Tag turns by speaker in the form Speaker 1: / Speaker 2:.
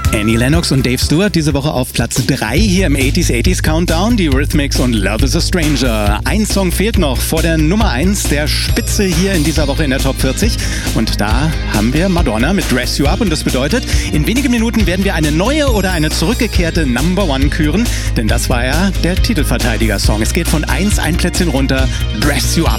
Speaker 1: Annie Lennox und Dave Stewart diese Woche auf Platz 3 hier im 80s Countdown, die Eurythmics und Love is a Stranger. Ein Song fehlt noch vor der Nummer 1 der Spitze hier in dieser Woche in der Top 40 und da haben wir Madonna mit Dress You Up und das bedeutet, in wenigen Minuten werden wir eine neue oder eine zurückgekehrte Number 1 küren, denn das war ja der Titelverteidiger-Song. Es geht von 1 ein Plätzchen runter, Dress You Up.